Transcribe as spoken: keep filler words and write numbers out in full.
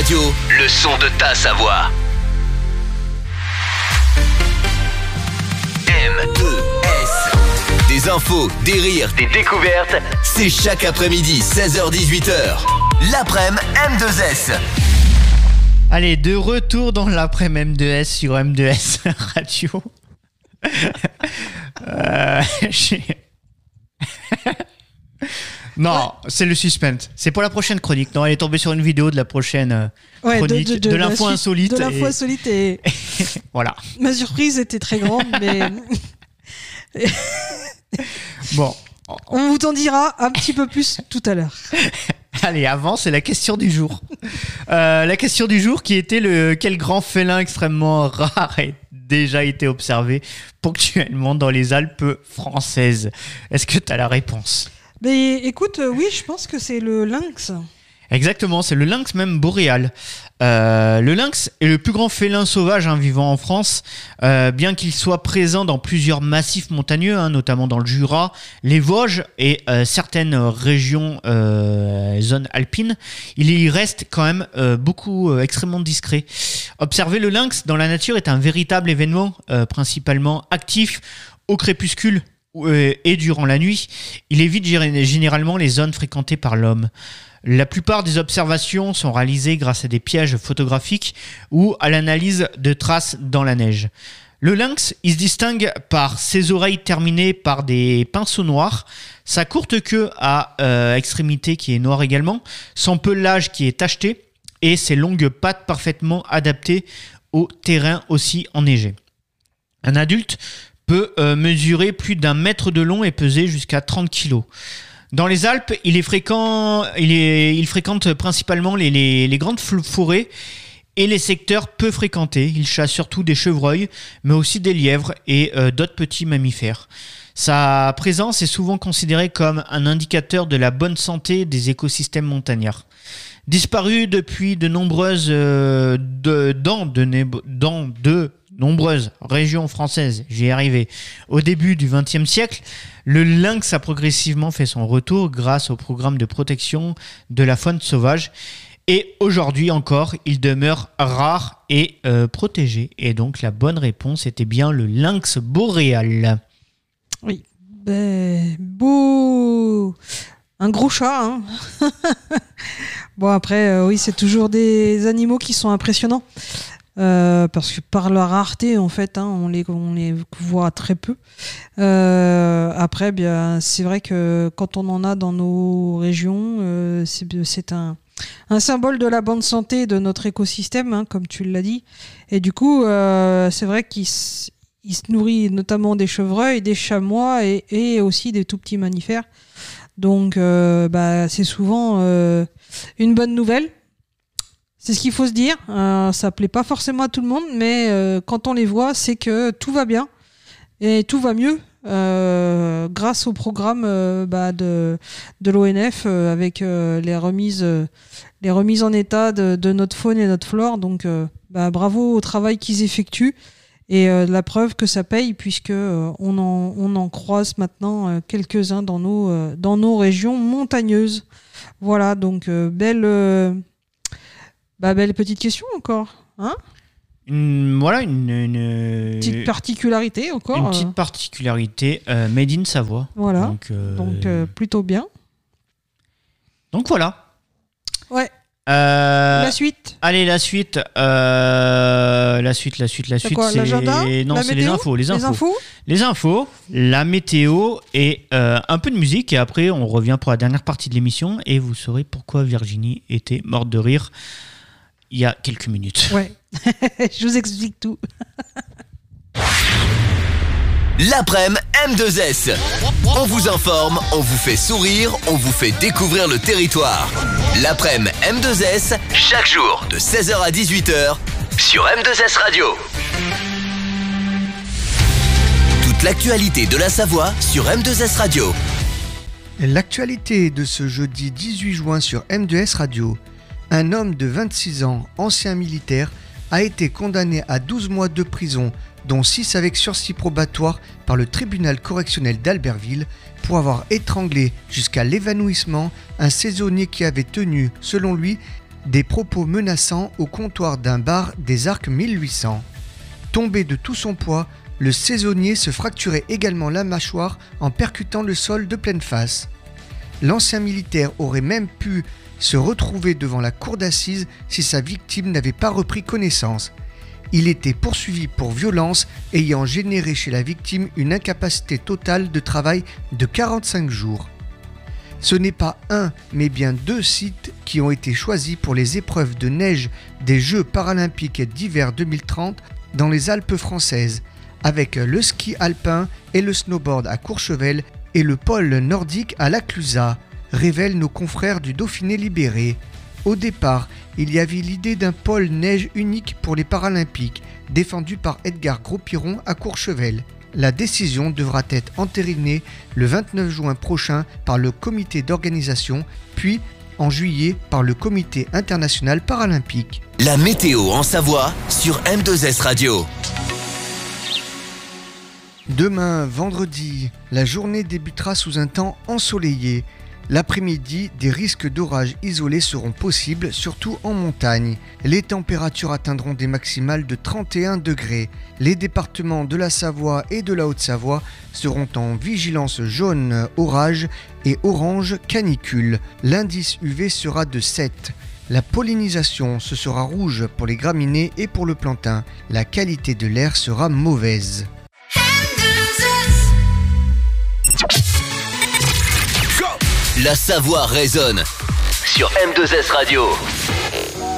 Radio, le son de ta Savoie. M deux S. Des infos, des rires, des découvertes, c'est chaque après-midi, seize heures dix-huit heures. L'après-midi M deux S. Allez, de retour dans l'après-midi M deux S sur M deux S Radio. euh, j'ai... Non, ouais. C'est le suspense. C'est pour la prochaine chronique. Non, elle est tombée sur une vidéo de la prochaine euh, ouais, chronique de, de, de, de l'info insolite. De l'info et... insolite et... Voilà. Ma surprise était très grande, mais... Bon. On vous en dira un petit peu plus tout à l'heure. Allez, avant, c'est la question du jour. Euh, la question du jour qui était le quel grand félin extrêmement rare a déjà été observé ponctuellement dans les Alpes françaises. Est-ce que tu as la réponse ? Mais écoute, euh, oui, je pense que c'est le lynx. Exactement, c'est le lynx même boréal. Euh, le lynx est le plus grand félin sauvage hein, vivant en France, euh, bien qu'il soit présent dans plusieurs massifs montagneux, hein, notamment dans le Jura, les Vosges et euh, certaines régions, euh, zones alpines. Il y reste quand même euh, beaucoup, euh, extrêmement discret. Observer le lynx dans la nature est un véritable événement, euh, principalement actif au crépuscule et durant la nuit. Il évite généralement les zones fréquentées par l'homme. La plupart des observations sont réalisées grâce à des pièges photographiques ou à l'analyse de traces dans la neige. Le lynx, il se distingue par ses oreilles terminées par des pinceaux noirs, sa courte queue à euh, extrémité qui est noire également, son pelage qui est tacheté et ses longues pattes parfaitement adaptées au terrain aussi enneigé. Un adulte peut euh, mesurer plus d'un mètre de long et peser jusqu'à trente kilos. Dans les Alpes, il, est fréquent, il, est, il fréquente principalement les, les, les grandes forêts et les secteurs peu fréquentés. Il chasse surtout des chevreuils, mais aussi des lièvres et euh, d'autres petits mammifères. Sa présence est souvent considérée comme un indicateur de la bonne santé des écosystèmes montagnards. Disparu depuis de nombreuses euh, de, dans, de, dans de nombreuses régions françaises, j'y ai arrivé, au début du vingtième siècle, le lynx a progressivement fait son retour grâce au programme de protection de la faune sauvage. Et aujourd'hui encore, il demeure rare et euh, protégé. Et donc la bonne réponse était bien le lynx boréal. Oui, ben, beau... Un gros chat, hein. Bon, après, euh, oui, c'est toujours des animaux qui sont impressionnants. Euh, parce que par leur rareté, en fait, hein, on, les, on les voit très peu. Euh, après, bien, c'est vrai que quand on en a dans nos régions, euh, c'est, c'est un, un symbole de la bonne santé de notre écosystème, hein, comme tu l'as dit. Et du coup, euh, c'est vrai qu'il s- il se nourrit notamment des chevreuils, des chamois et, et aussi des tout petits mammifères. Donc, euh, bah, c'est souvent euh, une bonne nouvelle. C'est ce qu'il faut se dire. Euh, ça plaît pas forcément à tout le monde, mais euh, quand on les voit, c'est que tout va bien et tout va mieux euh, grâce au programme euh, bah, de, de l'O N F euh, avec euh, les remises, euh, les remises en état de, de notre faune et notre flore. Donc, euh, bah, bravo au travail qu'ils effectuent. Et euh, la preuve que ça paye, puisque euh, on, en, on en croise maintenant euh, quelques-uns dans nos, euh, dans nos régions montagneuses. Voilà, donc euh, belle, euh, bah, belle petite question encore. Hein une, voilà, une, une petite particularité encore. Une petite particularité euh, made in Savoie. Voilà, donc, euh, donc euh, plutôt bien. Donc voilà. Ouais. Euh, la suite. Allez, la suite. Euh, la suite, la suite, la c'est suite. Quoi, c'est l'agenda non, la c'est météo les infos, les infos, les infos, les infos, la météo et euh, un peu de musique. Et après, on revient pour la dernière partie de l'émission et vous saurez pourquoi Virginie était morte de rire il y a quelques minutes. Ouais. Je vous explique tout. L'après-midi M deux S. On vous informe, on vous fait sourire, on vous fait découvrir le territoire. L'après-midi M deux S, chaque jour de seize heures à dix-huit heures sur M deux S Radio. Toute l'actualité de la Savoie sur M deux S Radio. L'actualité de ce jeudi dix-huit juin sur M deux S Radio. Un homme de vingt-six ans, ancien militaire, a été condamné à douze mois de prison, dont six avec sursis probatoire par le tribunal correctionnel d'Albertville pour avoir étranglé jusqu'à l'évanouissement un saisonnier qui avait tenu, selon lui, Des propos menaçants au comptoir d'un bar des Arcs mille huit cents. Tombé de tout son poids, le saisonnier se fracturait également la mâchoire en percutant le sol de pleine face. L'ancien militaire aurait même pu se retrouver devant la cour d'assises si sa victime n'avait pas repris connaissance. Il était poursuivi pour violence ayant généré chez la victime une incapacité totale de travail de quarante-cinq jours. Ce n'est pas un, mais bien deux sites qui ont été choisis pour les épreuves de neige des Jeux paralympiques d'hiver deux mille trente dans les Alpes françaises, avec le ski alpin et le snowboard à Courchevel et le pôle nordique à La Clusaz, révèlent nos confrères du Dauphiné libéré. Au départ, il y avait l'idée d'un pôle neige unique pour les Paralympiques, défendu par Edgar Gros-Piron à Courchevel. La décision devra être entérinée le vingt-neuf juin prochain par le comité d'organisation, puis en juillet par le comité international paralympique. La météo en Savoie sur M deux S Radio. Demain, vendredi, la journée débutera sous un temps ensoleillé. L'après-midi, des risques d'orages isolés seront possibles, surtout en montagne. Les températures atteindront des maximales de trente et un degrés. Les départements de la Savoie et de la Haute-Savoie seront en vigilance jaune orage et orange canicule. L'indice U V sera de sept. La pollinisation, ce sera rouge pour les graminées et pour le plantain. La qualité de l'air sera mauvaise. La Savoie résonne sur M deux S Radio.